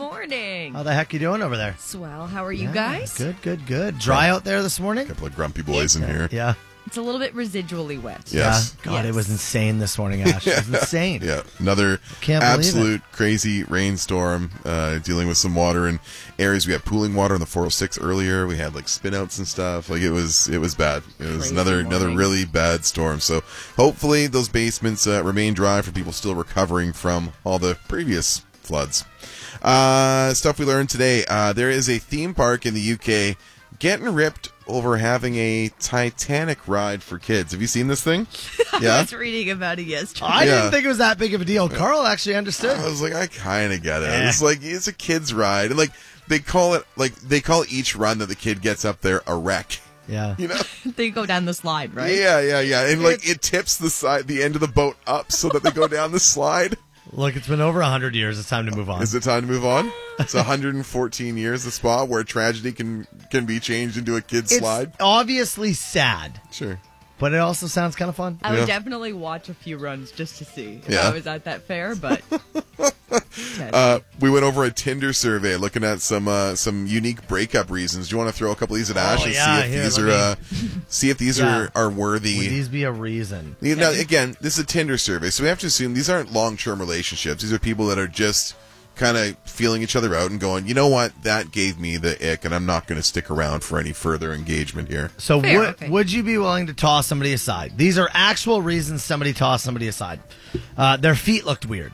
morning. How the heck you doing over there? Swell. How are you guys? Good. Dry out there this morning? A couple of grumpy boys in here. Yeah. It's a little bit residually wet. Yes. Yeah. God, Yes. it was insane this morning, Ash. It was insane. Yeah, another Can't believe absolute crazy rainstorm, dealing with some water in areas. We had pooling water on the 406 earlier. We had like spinouts and stuff. Like it was bad. It was Crazy another morning. really bad storm. So hopefully those basements remain dry for people still recovering from all the previous floods. Stuff we learned today. There is a theme park in the UK getting ripped over having a Titanic ride for kids. Have you seen this thing? Yeah. I was reading about it yesterday. I Yeah. didn't think it was that big of a deal. Carl actually understood. I was like, I kind of get it. Eh. It's like it's a kid's ride, and like they call each run that the kid gets up there a wreck. Yeah. You know? They go down the slide, right? Yeah. And like it tips the end of the boat up so that they go down the slide. Look, it's been over 100 years. It's time to move on. Is it time to move on? It's 114 years, the spot where tragedy can be changed into a kid's It's slide. obviously sad, Sure. but it also sounds kind of fun. I Yeah. would definitely watch a few runs just to see if Yeah. I was at that fair, but We went over a Tinder survey looking at some unique breakup reasons. Do you want to throw a couple of these at Ash and yeah, see if here, these let see if these Yeah. are worthy? Would these be a reason? Now, again, this is a Tinder survey, so we have to assume these aren't long-term relationships. These are people that are just kind of feeling each other out and going, you know what, that gave me the ick, and I'm not going to stick around for any further engagement here. So Fair, would, okay. would you be willing to toss somebody aside? These are actual reasons somebody tossed somebody aside. Their feet looked weird.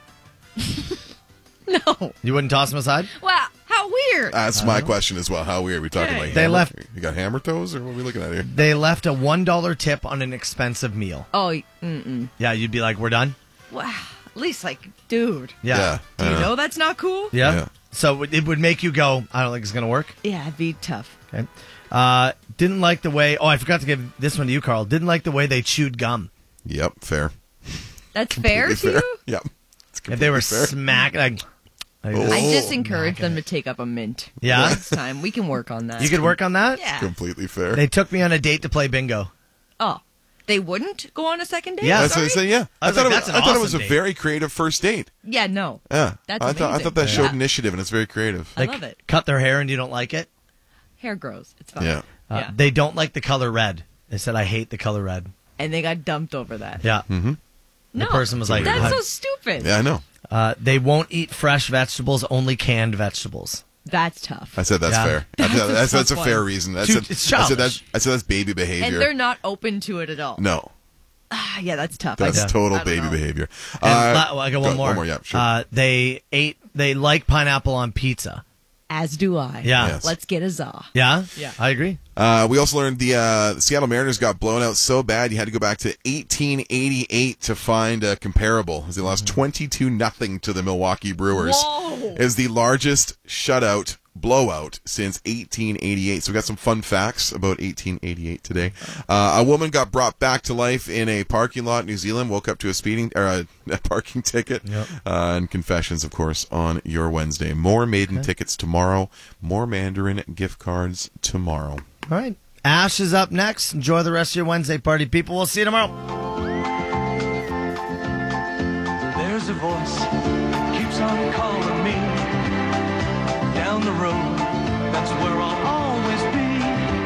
no. You wouldn't toss them aside? Wow, how weird. That's my question as well. How weird are we talking? Yeah. Like They hammer- left- You got hammer toes, or what are we looking at here? They left a $1 tip on an expensive meal. Oh, Yeah, you'd be like, we're done? wow. At least, like, dude. Yeah. Do you know that's not cool? Yeah. Yeah. So it would make you go, I don't think it's going to work. Yeah, it'd be tough. Okay. Didn't like the way, I forgot to give this one to you, Carl. Didn't like the way they chewed gum. Yep, fair. That's fair to Fair. you? Yep. It's If they were completely fair. smacking, like, I just Oh, encourage them to take up a mint. Yeah? Next time. We can work on that. you could work on that? Yeah. Completely fair. They took me on a date to play bingo. Oh, they wouldn't go on a second date? Yeah. That's what I Sorry? said. Yeah, I was like, that's an I thought it was awesome a date. very creative first date. Yeah, no. Yeah, That's I thought amazing. that showed Yeah. initiative, and it's very creative. I They love it. cut their hair and you don't like it? Hair grows. It's fine. Yeah. Yeah. They don't like the color red. They said, I hate the color red. And they got dumped over that. Yeah. Mm-hmm. No. The person was like, That's so stupid. Yeah, I know. They won't eat fresh vegetables, only canned vegetables. That's tough. I said that's Yeah. fair. That's a tough fair one. reason. Dude, it's childish. I said that's baby behavior. And they're not open to it at all. no, Ah, yeah, that's tough. that's Yeah. total I don't baby know. behavior. And I got one more. One more, yeah, sure. They like pineapple on pizza. As do I. Yeah. Yes. Let's get a za. Yeah? Yeah. I agree. We also learned the Seattle Mariners got blown out so bad you had to go back to 1888 to find a comparable, as they lost 22-0 to the Milwaukee Brewers. Whoa. Is the largest shutout blowout since 1888. So we got some fun facts about 1888 today. A woman got brought back to life in a parking lot in New Zealand, woke up to a parking ticket, and confessions, of course, on your Wednesday. More Maiden tickets tomorrow, more Mandarin gift cards tomorrow. All right. Ash is up next. Enjoy the rest of your Wednesday party, people. We'll see you tomorrow.